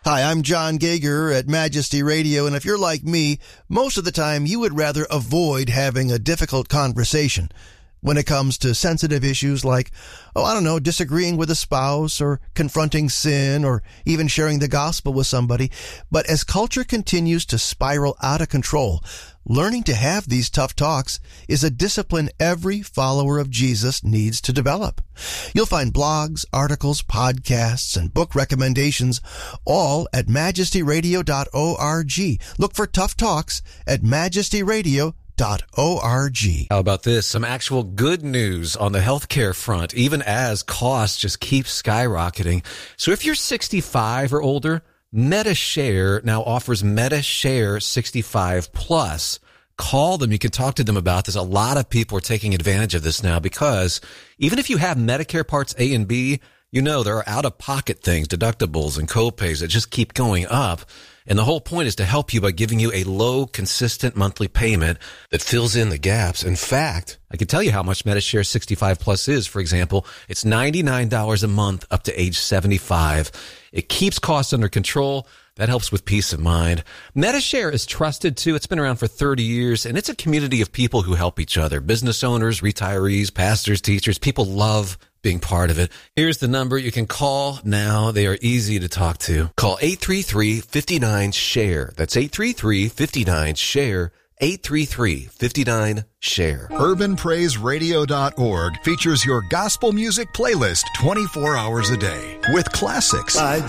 Hi, I'm John Gager at Majesty Radio, and if you're like me, most of the time you would rather avoid having a difficult conversation when it comes to sensitive issues like, disagreeing with a spouse or confronting sin or even sharing the gospel with somebody. But as culture continues to spiral out of control, learning to have these tough talks is a discipline every follower of Jesus needs to develop. You'll find blogs, articles, podcasts, and book recommendations all at majestyradio.org. Look for Tough Talks at majestyradio.org. How about this? Some actual good news on the healthcare front, even as costs just keep skyrocketing. So if you're 65 or older, MediShare now offers MediShare 65 Plus. Call them. You can talk to them about this. A lot of people are taking advantage of this now because even if you have Medicare Parts A and B, there are out-of-pocket things, deductibles and copays that just keep going up. And the whole point is to help you by giving you a low, consistent monthly payment that fills in the gaps. In fact, I can tell you how much MediShare 65 Plus is. For example, it's $99 a month up to age 75. It keeps costs under control. That helps with peace of mind. MediShare is trusted, too. It's been around for 30 years, and it's a community of people who help each other. Business owners, retirees, pastors, teachers. People love being part of it. Here's the number you can call now. They are easy to talk to. Call 833-59-SHARE. That's 833-59-SHARE. 833-59-SHARE. UrbanPraiseRadio.org features your gospel music playlist 24 hours a day with classics and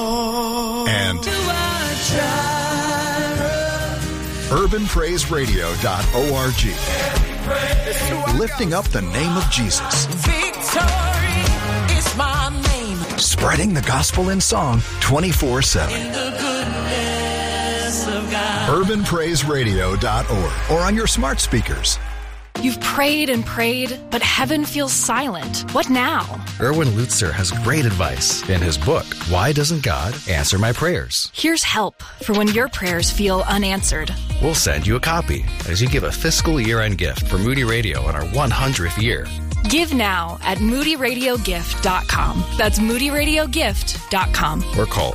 UrbanPraiseRadio.org, lifting up the name of Jesus. Victory is my name. Spreading the gospel in song 24/7. In the goodness of God. UrbanPraiseRadio.org or on your smart speakers. You've prayed and prayed, but heaven feels silent. What now? Erwin Lutzer has great advice in his book, Why Doesn't God Answer My Prayers? Here's help for when your prayers feel unanswered. We'll send you a copy as you give a fiscal year-end gift for Moody Radio on our 100th year. Give now at moodyradiogift.com. That's moodyradiogift.com. Or call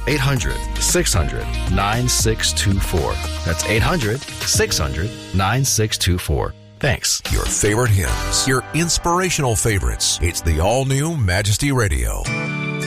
800-600-9624. That's 800-600-9624. Thanks. Your favorite hymns, your inspirational favorites. It's the all-new Majesty Radio.